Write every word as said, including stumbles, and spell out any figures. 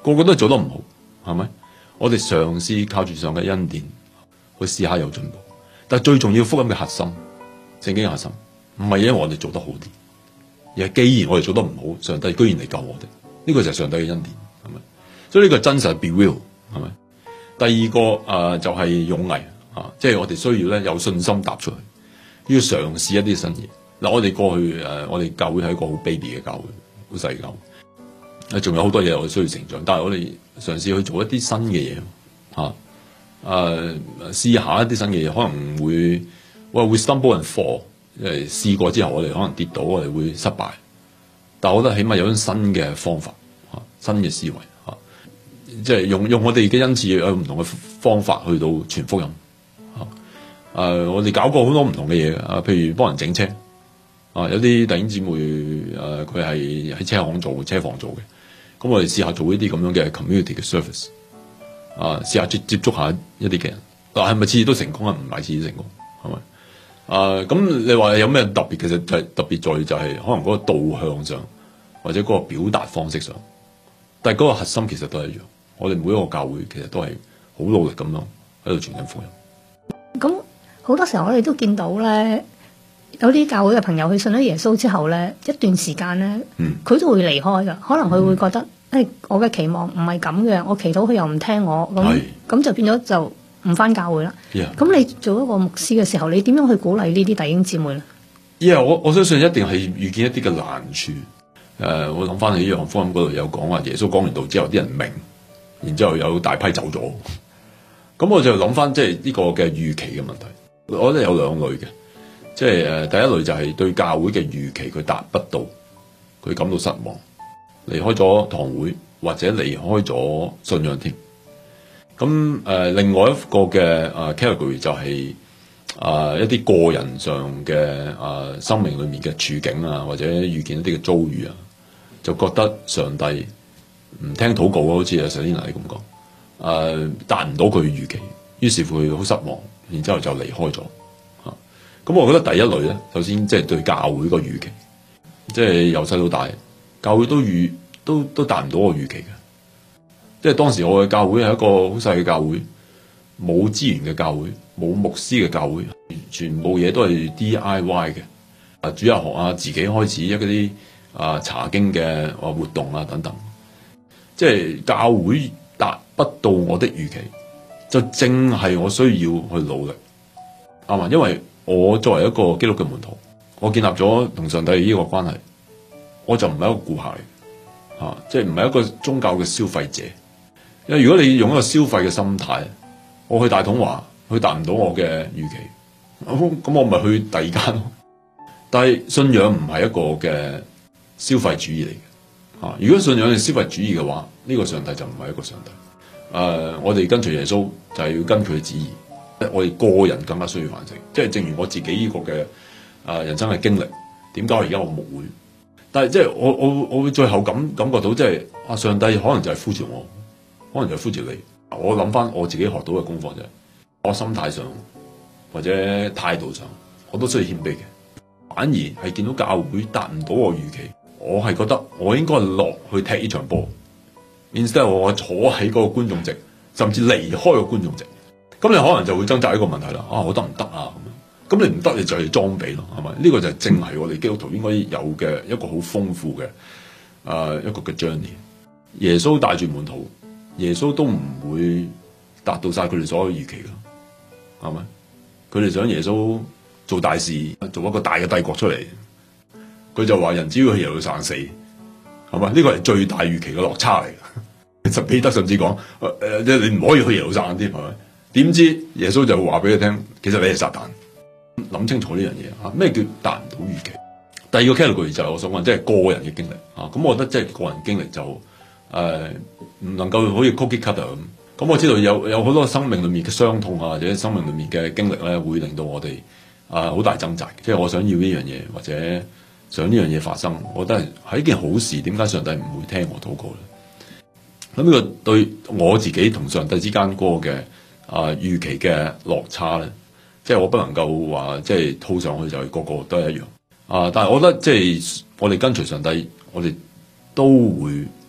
個個都做得唔好，係咪？我哋嘗試靠住上嘅恩典去試下有進步，但係最重要福音嘅核心，聖經嘅核心，唔係因為我哋做得好啲，而係既然我哋做得唔好，上帝居然嚟救我哋，呢個就係上帝嘅恩典，係咪？所以呢個真實係 be real，係咪？第二個誒、呃、就係、是、勇毅啊，即係我哋需要咧有信心踏出去，要嘗試一啲新嘢。嗱，我哋過去誒、呃，我哋教會係一個好 baby 嘅教會，好細教會，仲有好多嘢我哋需要成長，但係我哋嘗試去做一啲新嘅嘢嚇，誒試下一啲新嘅嘢，可能會我會 stumble and fall，因為試過之後我哋可能跌倒，我哋會失敗，但係我覺得起碼有種新嘅方法嚇、啊，新嘅思維嚇、啊，即係用用我哋嘅恩賜有唔同嘅方法去到傳福音嚇。誒、啊，我哋搞過好多唔同嘅嘢啊，譬如幫人整車。啊！有啲弟兄姊妹誒，佢係喺車行做、車房做嘅，咁我哋試下做呢啲咁樣嘅 community 嘅 service，啊，試下接接觸下一啲嘅人，但係咪次次都成功啊？唔係次次成功，係咪？啊，咁你話有咩特別？其實就係特別在於就係可能嗰個導向上，或者嗰個表達方式上，但係嗰個核心其實都係一樣。我哋每一個教會其實都係好努力咁樣喺度傳緊福音。 咁好多時候我哋都見到咧。有啲教會嘅朋友佢信咗耶穌之後咧，一段時間咧，佢、嗯、都會離開噶。可能佢會覺得，誒、嗯哎，我嘅期望唔係咁嘅，我祈禱佢又唔聽我，咁咁就變咗就唔返教會啦。咁、yeah. 你做一個牧師嘅時候，你點樣去鼓勵呢啲弟兄姊妹咧？ 因為我我相信一定係遇見一啲嘅難處。誒、呃，我諗翻起約翰福音嗰度有講話，耶穌講完道之後，啲人明，然之後有大批走咗。咁我就諗翻即係呢個嘅預期嘅問題。我覺得有兩類嘅。即係誒，第一類就係對教會嘅預期佢達不到，佢感到失望，離開咗堂會或者離開咗信仰添。咁誒、呃，另外一個嘅誒、呃、category 就係、是、啊、呃、一啲個人上嘅啊、呃、生命裏面嘅處境啊，或者遇見一啲嘅遭遇啊，就覺得上帝唔聽禱告，好似阿 Selina 你咁講，誒達唔到佢嘅預期，於是乎佢好失望，然之後就離開咗。咁我覺得第一類咧，首先即係對教會個預期，即係由細到大，教會都預都都達唔到我預期嘅。即係當時我嘅教會係一個好細嘅教會，冇資源嘅教會，冇牧師嘅教會，全部嘢都係 D I Y 嘅。啊，主日學啊，自己開始一啲啊查經嘅啊活動啊等等。即係教會達不到我的預期，就正係我需要去努力，啱嘛？因為我作為一個基督嘅門徒，我建立咗同上帝呢個關係，我就唔係一個顧客嚟，嚇、啊，即係唔係一個宗教嘅消費者。因為如果你用一個消費嘅心態，我去大統華，去達唔到我嘅預期，咁我咪去第二間咯。但係信仰唔係一個嘅消費主義嚟嘅，嚇、啊。如果信仰係消費主義嘅話，呢、這個上帝就唔係一個上帝。誒、啊，我哋跟隨耶穌就係要跟佢嘅旨意。我哋個人更加需要反省，即係正如我自己呢個嘅啊人生嘅經歷，點解而家我牧會？但係即係我我我會最後感感覺到，即係啊上帝可能就係呼召我，可能就係呼召你。我諗翻我自己學到嘅功課就係，我心態上或者態度上，我都需要謙卑嘅。反而係見到教會達唔到我預期，我係覺得我應該落去踢呢場波，instead 我坐喺嗰個觀眾席，甚至離開個觀眾席。咁你可能就會掙扎一個問題啦，啊，我得唔得啊？咁樣，咁你唔得，你就係裝備咯，係咪？呢個就係正係我哋基督徒應該有嘅一個好豐富嘅，誒、呃，一個嘅 journey。耶穌帶住門徒，耶穌都唔會達到晒佢哋所有預期噶，係咪？佢哋想耶穌做大事，做一個大嘅帝國出嚟，佢就話人只要去耶路撒冷死，係咪？呢個係最大預期嘅落差嚟。其實彼得甚至講，誒、呃，即係你唔可以去耶路撒冷添，係咪？點知耶穌就會話俾佢聽，其實你係撒旦。諗清楚呢樣嘢啊！咩叫達唔到預期？第二個 category 就係我想問，即係個人嘅經歷啊。咁我覺得即係個人經歷就誒唔、呃、能夠好似 cookie cutter 咁。咁我知道有有好多生命裏面嘅傷痛啊，或者生命裏面嘅經歷咧，會令到我哋啊好大掙扎。即係我想要呢樣嘢，或者想呢樣嘢發生，我覺得係係一件好事。點解上帝唔會聽我禱告咧？咁呢個對我自己同上帝之間嗰個嘅啊預期嘅落差咧，即係我不能夠話即係套上去就係個個都係一樣啊！但係我覺得即係我哋跟隨上帝，我哋都會